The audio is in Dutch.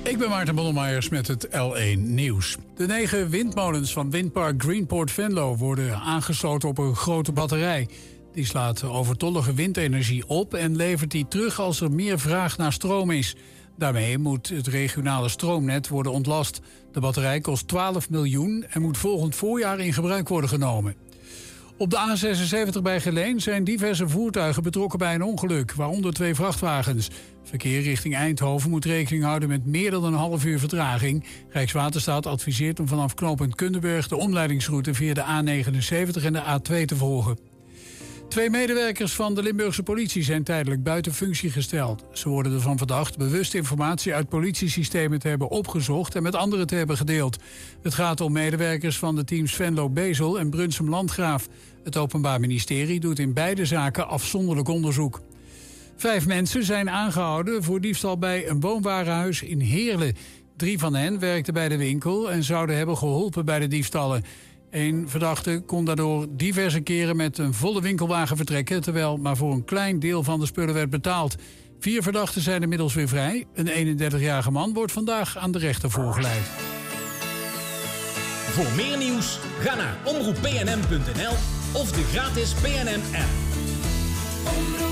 Ik ben Maarten Bollemeyers met het L1 Nieuws. De 9 windmolens van windpark Greenport Venlo worden aangesloten op een grote batterij. Die slaat overtollige windenergie op en levert die terug als er meer vraag naar stroom is. Daarmee moet het regionale stroomnet worden ontlast. De batterij kost 12 miljoen en moet volgend voorjaar in gebruik worden genomen. Op de A76 bij Geleen zijn diverse voertuigen betrokken bij een ongeluk, waaronder 2 vrachtwagens. Verkeer richting Eindhoven moet rekening houden met meer dan een half uur vertraging. Rijkswaterstaat adviseert om vanaf knooppunt Kundenburg de omleidingsroute via de A79 en de A2 te volgen. 2 medewerkers van de Limburgse politie zijn tijdelijk buiten functie gesteld. Ze worden ervan verdacht bewust informatie uit politiesystemen te hebben opgezocht en met anderen te hebben gedeeld. Het gaat om medewerkers van de teams Venlo-Bezel en Brunsum-Landgraaf. Het Openbaar Ministerie doet in beide zaken afzonderlijk onderzoek. 5 mensen zijn aangehouden voor diefstal bij een woonwarenhuis in Heerlen. 3 van hen werkten bij de winkel en zouden hebben geholpen bij de diefstallen. 1 verdachte kon daardoor diverse keren met een volle winkelwagen vertrekken, terwijl maar voor een klein deel van de spullen werd betaald. 4 verdachten zijn inmiddels weer vrij. Een 31-jarige man wordt vandaag aan de rechter voorgeleid. Voor meer nieuws, ga naar omroeppnm.nl of de gratis PNM-app.